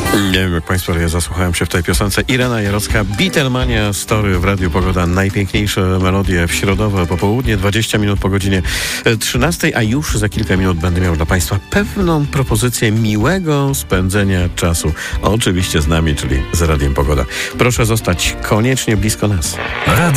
Nie wiem jak Państwo, ale ja zasłuchałem się w tej piosence. Irena Jarocka, Beatlemania Story w Radiu Pogoda. Najpiękniejsze melodie w środowe popołudnie, 20 minut po godzinie 13, a już za kilka minut będę miał dla Państwa pewną propozycję miłego spędzenia czasu. Oczywiście z nami, czyli z Radiem Pogoda. Proszę zostać koniecznie blisko nas.